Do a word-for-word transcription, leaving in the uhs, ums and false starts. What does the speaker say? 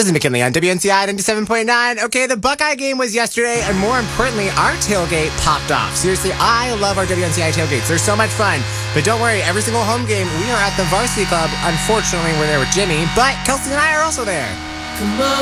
is McKinley on W N C I ninety-seven point nine. Okay, the Buckeye game was yesterday, and more importantly, our tailgate popped off. Seriously, I love our W N C I tailgates. They're so much fun. But don't worry, every single home game, we are at the Varsity Club. Unfortunately, we're there with Jimmy, but Kelsey and I are also there. Come on.